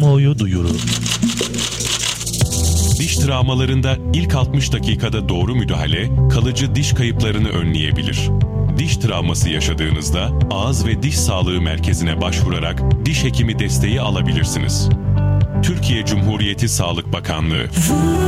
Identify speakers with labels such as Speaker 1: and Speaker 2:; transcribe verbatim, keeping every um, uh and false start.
Speaker 1: Kamuoyu duyuru.
Speaker 2: Diş travmalarında ilk altmış dakikada doğru müdahale, kalıcı diş kayıplarını önleyebilir. Diş travması yaşadığınızda ağız ve diş sağlığı merkezine başvurarak diş hekimi desteği alabilirsiniz. Türkiye Cumhuriyeti Sağlık Bakanlığı